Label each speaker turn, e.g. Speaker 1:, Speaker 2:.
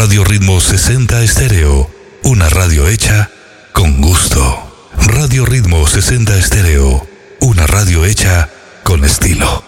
Speaker 1: Radio Ritmo 60 Estéreo, una radio hecha con gusto. Radio Ritmo 60 Estéreo, una radio hecha con estilo.